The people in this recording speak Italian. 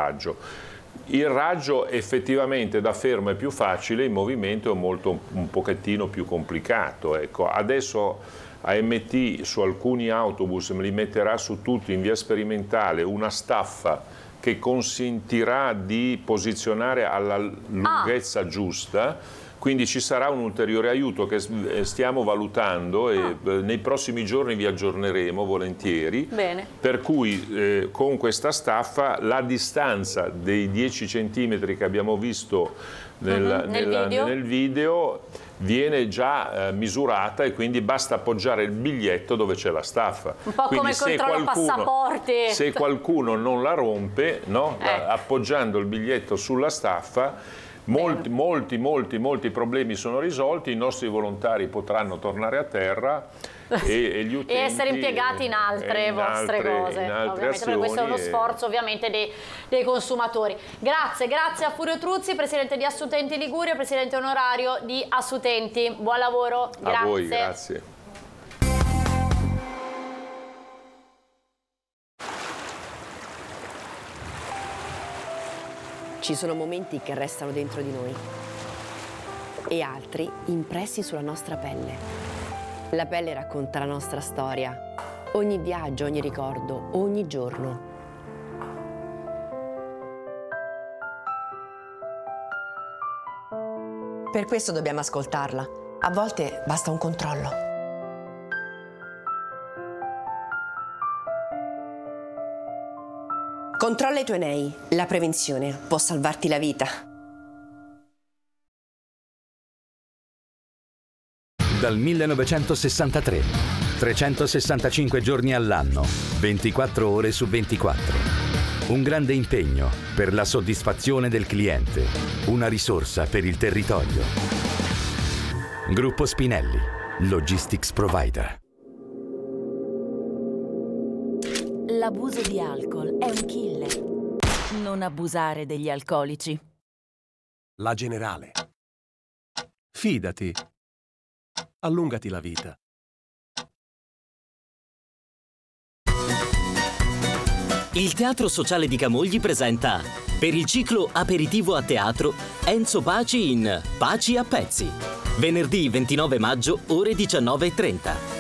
raggio. Il raggio effettivamente da fermo è più facile, in movimento è un pochettino più complicato. Ecco. Adesso AMT su alcuni autobus li metterà su tutti in via sperimentale una staffa che consentirà di posizionare alla lunghezza giusta. Quindi ci sarà un ulteriore aiuto che stiamo valutando e nei prossimi giorni vi aggiorneremo volentieri. Bene. Per cui con questa staffa la distanza dei 10 centimetri che abbiamo visto nel video viene già misurata e quindi basta appoggiare il biglietto dove c'è la staffa. Un po' quindi come il controllo passaporti. Se qualcuno non la rompe, no? Appoggiando il biglietto sulla staffa, molti problemi sono risolti, i nostri volontari potranno tornare a terra e gli utenti e essere impiegati in altre vostre cose, ovviamente, perché questo è uno sforzo ovviamente dei consumatori. Grazie a Furio Truzzi, presidente di Assutenti Liguria, presidente onorario di Assutenti. Buon lavoro, grazie. A voi, grazie. Ci sono momenti che restano dentro di noi e altri impressi sulla nostra pelle. La pelle racconta la nostra storia, ogni viaggio, ogni ricordo, ogni giorno. Per questo dobbiamo ascoltarla. A volte basta un controllo. Controlla i tuoi nei. La prevenzione può salvarti la vita. Dal 1963, 365 giorni all'anno, 24 ore su 24. Un grande impegno per la soddisfazione del cliente, una risorsa per il territorio. Gruppo Spinelli, Logistics Provider. L'abuso di alcol è un killer. Non abusare degli alcolici. La Generale. Fidati. Allungati la vita. Il Teatro Sociale di Camogli presenta, per il ciclo Aperitivo a teatro, Enzo Paci in Paci a pezzi. Venerdì 29 maggio, ore 19:30.